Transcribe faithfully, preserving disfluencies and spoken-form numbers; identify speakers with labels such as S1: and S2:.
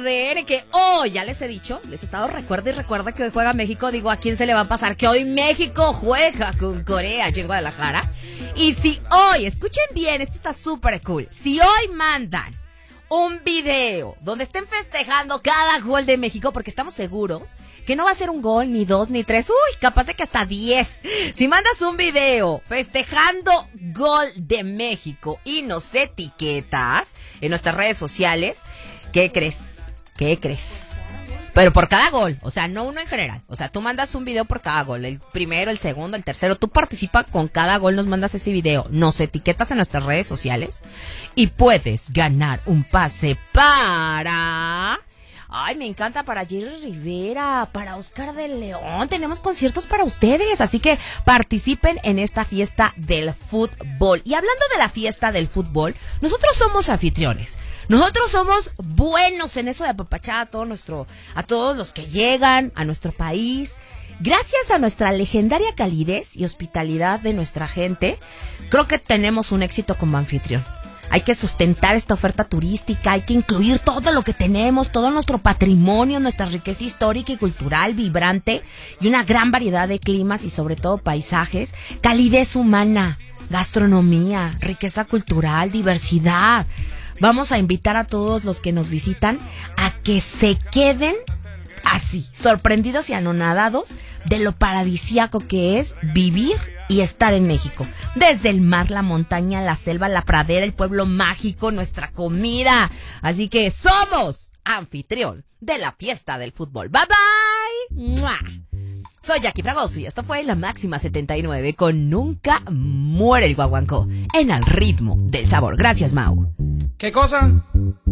S1: D N, que hoy, ya les he dicho, les he estado recuerda y recuerda que hoy juega México. Digo, ¿a quién se le va a pasar? Que hoy México juega con Corea allí en Guadalajara. Y si hoy, escuchen bien, esto está súper cool. Si hoy mandan un video donde estén festejando cada gol de México, porque estamos seguros que no va a ser un gol, ni dos, ni tres, uy, capaz de que hasta diez. Si mandas un video festejando gol de México y nos etiquetas en nuestras redes sociales, ¿qué crees? ¿Qué crees? Pero por cada gol, o sea, no uno en general. O sea, tú mandas un video por cada gol, el primero, el segundo, el tercero. Tú participas con cada gol, nos mandas ese video, nos etiquetas en nuestras redes sociales y puedes ganar un pase para... Ay, me encanta, para Jerry Rivera, para Oscar de León. Tenemos conciertos para ustedes, así que participen en esta fiesta del fútbol. Y hablando de la fiesta del fútbol, nosotros somos anfitriones. Nosotros somos buenos en eso de apapachar a todo nuestro, a todos los que llegan a nuestro país. Gracias a nuestra legendaria calidez y hospitalidad de nuestra gente, creo que tenemos un éxito como anfitrión. Hay que sustentar esta oferta turística, hay que incluir todo lo que tenemos, todo nuestro patrimonio, nuestra riqueza histórica y cultural vibrante y una gran variedad de climas y sobre todo paisajes, calidez humana, gastronomía, riqueza cultural, diversidad. Vamos a invitar a todos los que nos visitan a que se queden así, sorprendidos y anonadados de lo paradisíaco que es vivir y estar en México. Desde el mar, la montaña, la selva, la pradera, el pueblo mágico, nuestra comida. Así que somos anfitrión de la fiesta del fútbol. Bye bye. ¡Mua! Soy Jackie Fragoso y esto fue La Máxima setenta y nueve con Nunca Muere el Guaguancó en el ritmo del sabor. Gracias, Mau.
S2: ¿Qué cosa?